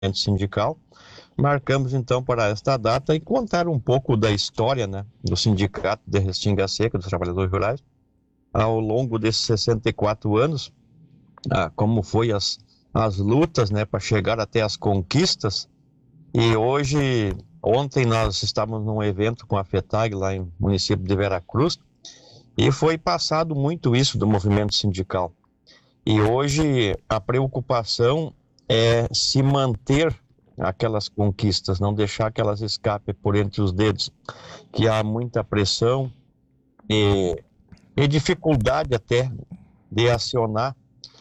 sindical. Marcamos então para esta data e contar um pouco da história, né, do Sindicato de Restinga Seca dos Trabalhadores Rurais ao longo desses 64 anos, como foi as lutas, né, para chegar até as conquistas. E ontem nós estávamos num evento com a FETAG lá em município de Veracruz e foi passado muito isso do movimento sindical. E hoje a preocupação é se manter aquelas conquistas, não deixar que elas escapem por entre os dedos, que há muita pressão e dificuldade até de acionar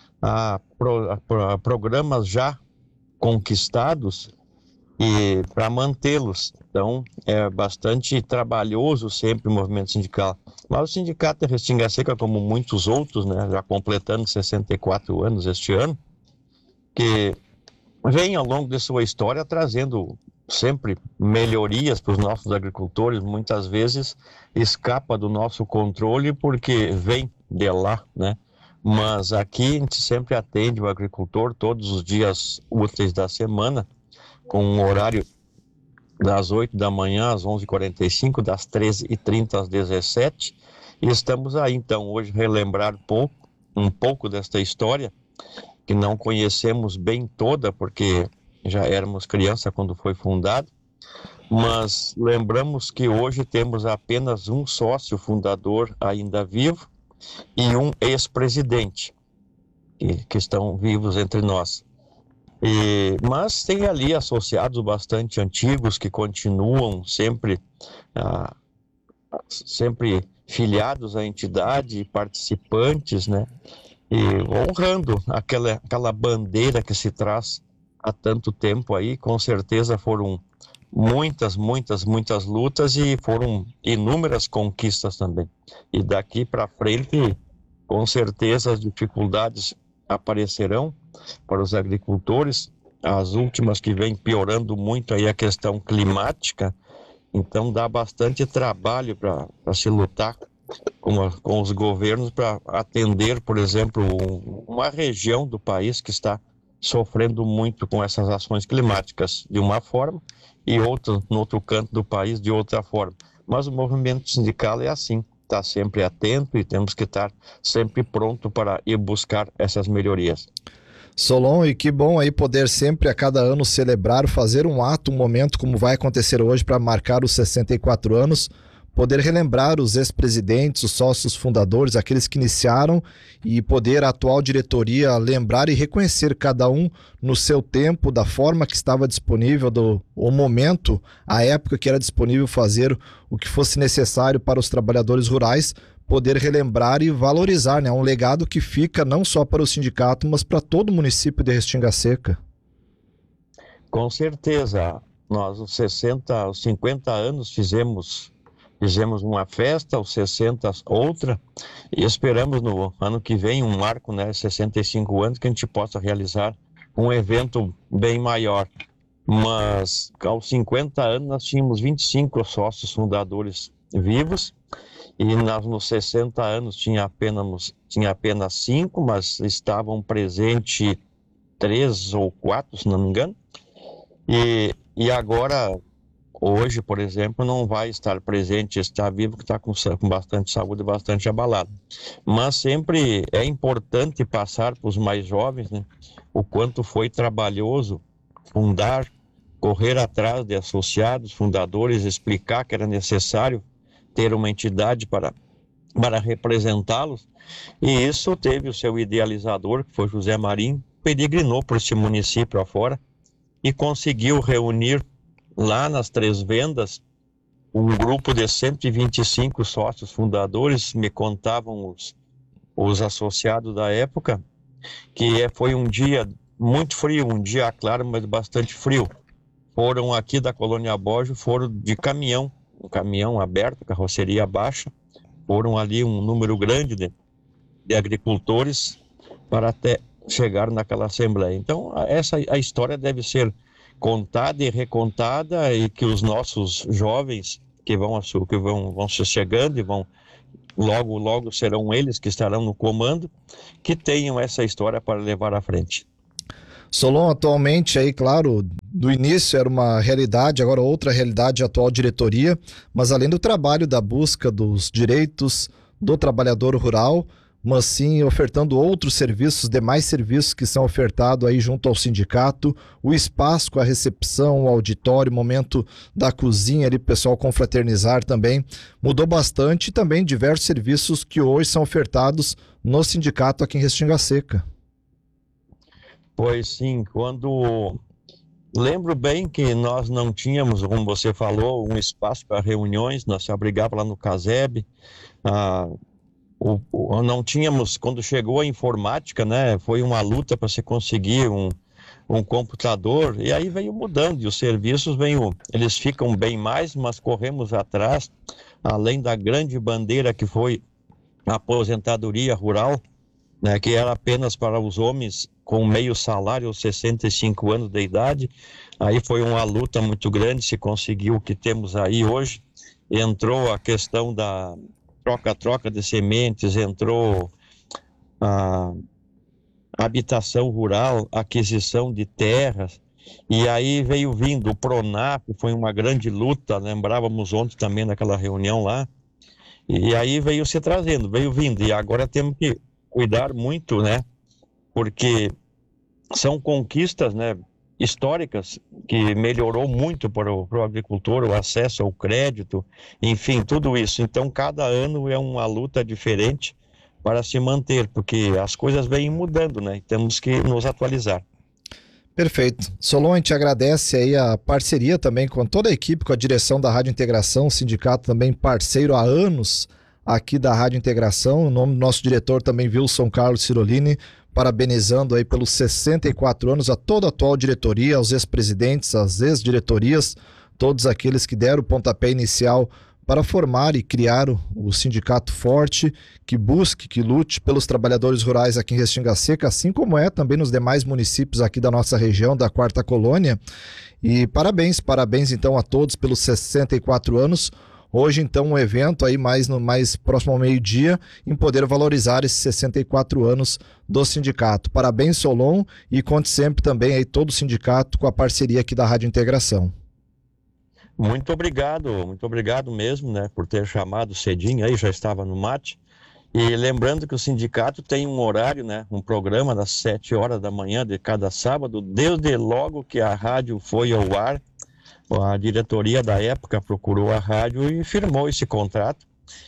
programas já conquistados e para mantê-los. Então, é bastante trabalhoso sempre o movimento sindical. Mas o Sindicato de Restinga Seca, como muitos outros, né, já completando 64 anos este ano, que vem ao longo de sua história trazendo sempre melhorias para os nossos agricultores, muitas vezes escapa do nosso controle porque vem de lá, né? Mas aqui a gente sempre atende o agricultor todos os dias úteis da semana, com um horário das 8 da manhã às 11h45, das 13h30 às 17h, e estamos aí então hoje relembrar um pouco desta história, que não conhecemos bem toda, porque já éramos criança quando foi fundado, mas lembramos que hoje temos apenas um sócio fundador ainda vivo e um ex-presidente, que estão vivos entre nós. Mas tem ali associados bastante antigos que continuam sempre filiados à entidade, participantes, né? E honrando aquela bandeira que se traz há tanto tempo aí. Com certeza foram muitas lutas e foram inúmeras conquistas também. E daqui para frente, com certeza as dificuldades aparecerão para os agricultores, as últimas que vêm piorando muito aí a questão climática, então dá bastante trabalho para se lutar com os governos para atender, por exemplo, uma região do país que está sofrendo muito com essas ações climáticas de uma forma e no outro canto do país de outra forma. Mas o movimento sindical é assim, está sempre atento e temos que estar sempre pronto para ir buscar essas melhorias. Solon, e que bom aí poder sempre a cada ano celebrar, fazer um ato, um momento como vai acontecer hoje para marcar os 64 anos, poder relembrar os ex-presidentes, os sócios fundadores, aqueles que iniciaram, e poder a atual diretoria lembrar e reconhecer cada um no seu tempo, da forma que estava disponível, o momento, a época que era disponível fazer o que fosse necessário para os trabalhadores rurais, poder relembrar e valorizar, né? Um legado que fica não só para o sindicato, mas para todo o município de Restinga Seca. Com certeza, nós os 50 anos fizemos uma festa, os 60 outra, e esperamos no ano que vem um marco, né, 65 anos, que a gente possa realizar um evento bem maior. Mas aos 50 anos nós tínhamos 25 sócios fundadores vivos, e nos 60 anos tinha apenas 5, mas estavam presentes 3 ou 4, se não me engano. E agora, hoje, por exemplo, não vai estar presente, está vivo, que está com bastante saúde, bastante abalado. Mas sempre é importante passar para os mais jovens, né, o quanto foi trabalhoso fundar, correr atrás de associados, fundadores, explicar que era necessário ter uma entidade para representá-los, e isso teve o seu idealizador, que foi José Marinho, peregrinou por este município afora e conseguiu reunir lá nas Três Vendas um grupo de 125 sócios fundadores. Me contavam os associados da época, que foi um dia muito frio, um dia claro, mas bastante frio. Foram aqui da Colônia Bojo, foram de caminhão, um caminhão aberto, carroceria baixa, foram ali um número grande de agricultores para até chegar naquela assembleia. Então, a história deve ser contada e recontada, e que os nossos jovens que vão se chegando e vão logo serão eles que estarão no comando, que tenham essa história para levar à frente. Solon, atualmente aí, claro, do início era uma realidade, agora outra realidade, a atual diretoria, mas além do trabalho da busca dos direitos do trabalhador rural, mas sim ofertando outros serviços, demais serviços que são ofertados aí junto ao sindicato, o espaço com a recepção, o auditório, o momento da cozinha ali, pessoal confraternizar também, mudou bastante e também diversos serviços que hoje são ofertados no sindicato aqui em Restinga Seca. Pois sim, quando lembro bem que nós não tínhamos, como você falou, um espaço para reuniões, nós se abrigava lá no CASEB, não tínhamos, quando chegou a informática, né, foi uma luta para se conseguir um computador, e aí veio mudando, e os serviços eles ficam bem mais, mas corremos atrás, além da grande bandeira que foi a aposentadoria rural, né, que era apenas para os homens com meio salário aos 65 anos de idade. Aí foi uma luta muito grande, se conseguiu o que temos aí hoje. Entrou a questão da troca de sementes, entrou a habitação rural, aquisição de terras, e aí veio vindo o PRONAF, foi uma grande luta, lembrávamos ontem também naquela reunião lá, e aí veio se trazendo, veio vindo, e agora temos que cuidar muito, né, porque são conquistas, né, históricas que melhorou muito para o agricultor, o acesso ao crédito, enfim, tudo isso. Então, cada ano é uma luta diferente para se manter, porque as coisas vêm mudando, né, e temos que nos atualizar. Perfeito. Solon, a gente agradece aí a parceria também com toda a equipe, com a direção da Rádio Integração, o sindicato também parceiro há anos aqui da Rádio Integração, o nome do nosso diretor também, Wilson Carlos Cirolini, parabenizando aí pelos 64 anos a toda a atual diretoria, aos ex-presidentes, às ex-diretorias, todos aqueles que deram o pontapé inicial para formar e criar o sindicato forte, que busque, que lute pelos trabalhadores rurais aqui em Restinga Seca, assim como é também nos demais municípios aqui da nossa região, da Quarta Colônia. E parabéns então a todos pelos 64 anos. Hoje, então, um evento aí mais próximo ao meio-dia, em poder valorizar esses 64 anos do sindicato. Parabéns, Solon, e conte sempre também aí todo o sindicato com a parceria aqui da Rádio Integração. Muito obrigado mesmo, né, por ter chamado cedinho aí, já estava no mate. E lembrando que o sindicato tem um horário, né, um programa das 7 horas da manhã de cada sábado, desde logo que a rádio foi ao ar. A diretoria da época procurou a rádio e firmou esse contrato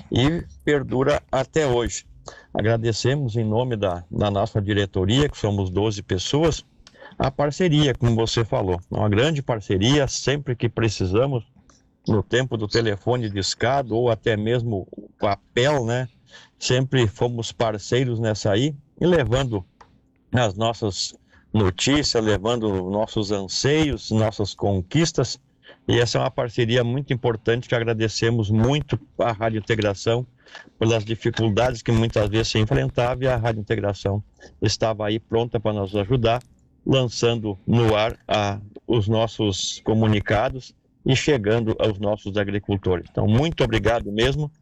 e perdura até hoje. Agradecemos em nome da nossa diretoria, que somos 12 pessoas, a parceria, como você falou. Uma grande parceria, sempre que precisamos, no tempo do telefone discado ou até mesmo o papel, né? Sempre fomos parceiros nessa aí e levando as nossas notícias, levando nossos anseios, nossas conquistas. E essa é uma parceria muito importante que agradecemos muito à Rádio Integração pelas dificuldades que muitas vezes se enfrentava, e a Rádio Integração estava aí pronta para nos ajudar, lançando no ar os nossos comunicados e chegando aos nossos agricultores. Então, muito obrigado mesmo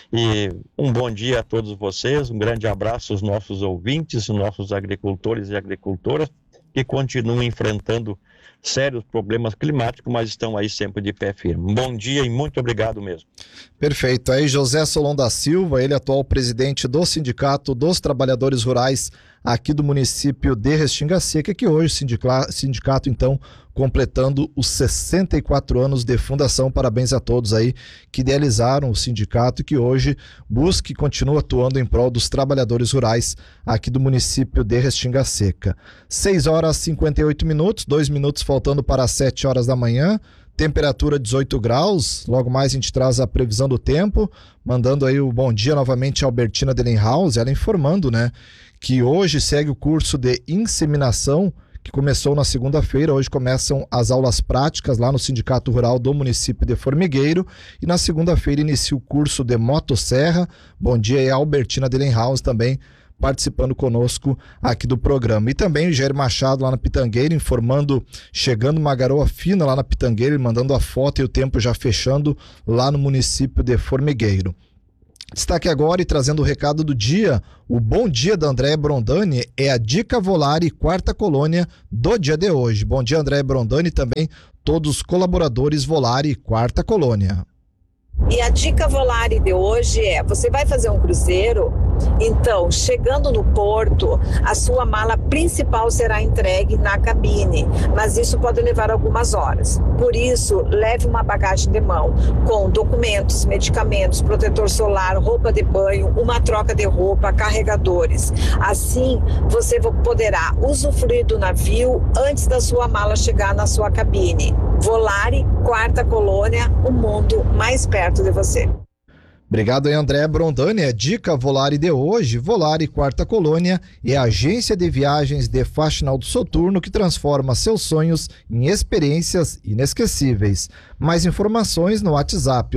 e um bom dia a todos vocês, um grande abraço aos nossos ouvintes, nossos agricultores e agricultoras que continuam enfrentando sérios problemas climáticos, mas estão aí sempre de pé firme. Bom dia e muito obrigado mesmo. Perfeito. Aí José Solon da Silva, ele é atual presidente do Sindicato dos Trabalhadores Rurais aqui do município de Restinga Seca, que hoje o sindicato, então, completando os 64 anos de fundação. Parabéns a todos aí que idealizaram o sindicato e que hoje busca e continua atuando em prol dos trabalhadores rurais aqui do município de Restinga Seca. 6 horas e 58 minutos, 2 minutos faltando para as 7 horas da manhã. Temperatura 18 graus, logo mais a gente traz a previsão do tempo, mandando aí o bom dia novamente a Albertina Dellenhaus, ela informando, né, que hoje segue o curso de inseminação, que começou na segunda-feira. Hoje começam as aulas práticas lá no Sindicato Rural do município de Formigueiro, e na segunda-feira inicia o curso de motosserra. Bom dia aí a Albertina Dellenhaus também participando conosco aqui do programa. E também o Jair Machado lá na Pitangueira, informando, chegando uma garoa fina lá na Pitangueira, mandando a foto e o tempo já fechando lá no município de Formigueiro. Destaque agora e trazendo o recado do dia, o bom dia da Andréia Brondani é a Dica Volare Quarta Colônia do dia de hoje. Bom dia, Andréia Brondani, e também todos os colaboradores Volare Quarta Colônia. E a dica Volare de hoje é, você vai fazer um cruzeiro, então, chegando no porto, a sua mala principal será entregue na cabine, mas isso pode levar algumas horas. Por isso, leve uma bagagem de mão com documentos, medicamentos, protetor solar, roupa de banho, uma troca de roupa, carregadores. Assim, você poderá usufruir do navio antes da sua mala chegar na sua cabine. Volare, Quarta Colônia, o mundo mais perto de você. Obrigado aí, Andréia Brondani. A dica Volare de hoje, Volare Quarta Colônia é a agência de viagens de Faxinal do Soturno que transforma seus sonhos em experiências inesquecíveis. Mais informações no WhatsApp, o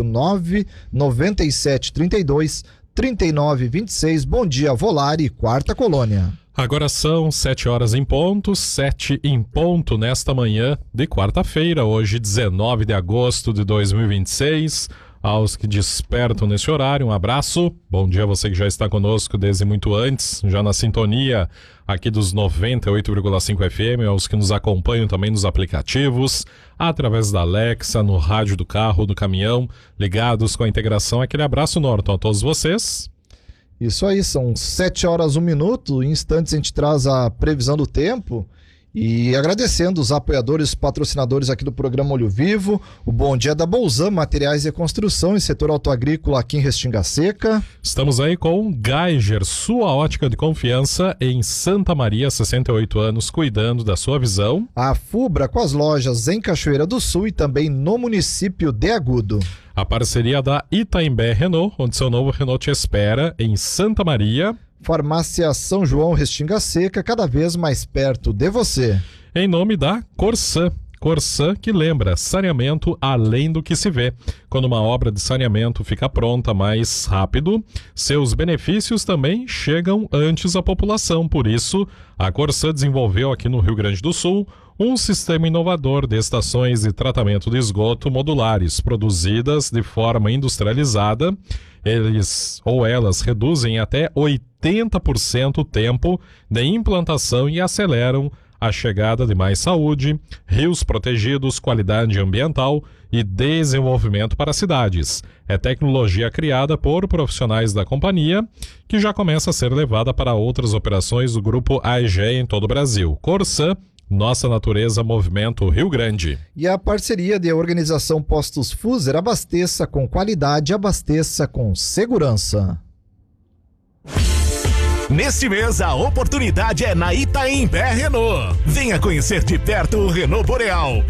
99732 3926. Bom dia, Volare Quarta Colônia. Agora são 7 horas em ponto, 7 em ponto nesta manhã de quarta-feira, hoje 19 de agosto de 2026. Aos que despertam nesse horário, um abraço. Bom dia a você que já está conosco desde muito antes, já na sintonia aqui dos 98,5 FM, aos que nos acompanham também nos aplicativos, através da Alexa, no rádio do carro, do caminhão, ligados com a integração. Aquele abraço, Norton, a todos vocês. Isso aí, são 7 horas, 1 minuto. Em instantes a gente traz a previsão do tempo. E agradecendo os apoiadores, patrocinadores aqui do programa Olho Vivo, o bom dia da Bolzan, materiais de construção e setor autoagrícola aqui em Restinga Seca. Estamos aí com Geiger, sua ótica de confiança em Santa Maria, 68 anos, cuidando da sua visão. A Fubra com as lojas em Cachoeira do Sul e também no município de Agudo. A parceria da Itaimbé Renault, onde seu novo Renault te espera em Santa Maria. Farmácia São João Restinga Seca, cada vez mais perto de você. Em nome da Corsã. Corsã, que lembra, saneamento além do que se vê. Quando uma obra de saneamento fica pronta mais rápido, seus benefícios também chegam antes à população. Por isso, a Corsã desenvolveu aqui no Rio Grande do Sul um sistema inovador de estações de tratamento de esgoto modulares, produzidas de forma industrializada. Elas reduzem até 80% o tempo de implantação e aceleram a chegada de mais saúde, rios protegidos, qualidade ambiental e desenvolvimento para cidades. É tecnologia criada por profissionais da companhia, que já começa a ser levada para outras operações do grupo AEG em todo o Brasil. Corsã, nossa natureza, movimento Rio Grande. E a parceria de organização Postos Fuser, abasteça com qualidade, abasteça com segurança. Neste mês, a oportunidade é na Itaimbé Renault. Venha conhecer de perto o Renault Boreal.